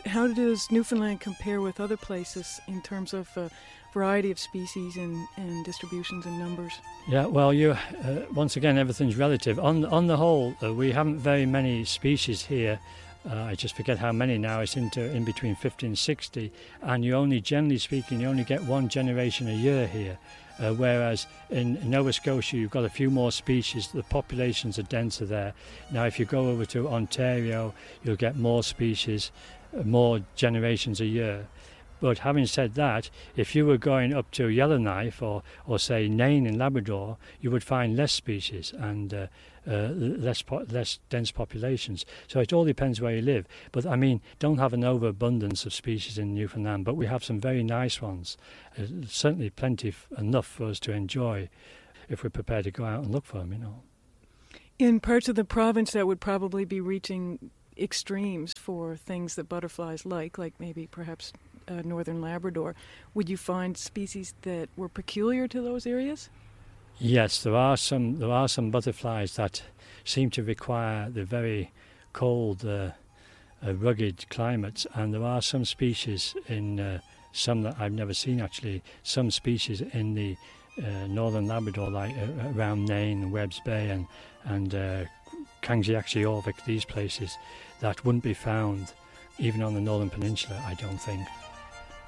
how does Newfoundland compare with other places in terms of variety of species and distributions and numbers? Yeah, well, once again, everything's relative. On the whole, we haven't very many species here. I just forget how many now. It's in between 50 and 60, and generally speaking, you only get one generation a year here. Whereas in Nova Scotia, you've got a few more species. The populations are denser there. Now, if you go over to Ontario, you'll get more species, more generations a year. But having said that, if you were going up to Yellowknife or say Nain in Labrador, you would find less species and less dense populations. So it all depends where you live. But I mean, don't have an overabundance of species in Newfoundland, but we have some very nice ones. Certainly plenty enough for us to enjoy if we're prepared to go out and look for them, In parts of the province that would probably be reaching extremes for things that butterflies like maybe perhaps northern Labrador, would you find species that were peculiar to those areas? Yes, there are some butterflies that seem to require the very cold, rugged climates, and there are some species in some that I've never seen actually. Some species in the northern Labrador, like around Nain and Webbs Bay and Kangiaxiorvik, these places that wouldn't be found even on the northern peninsula, I don't think.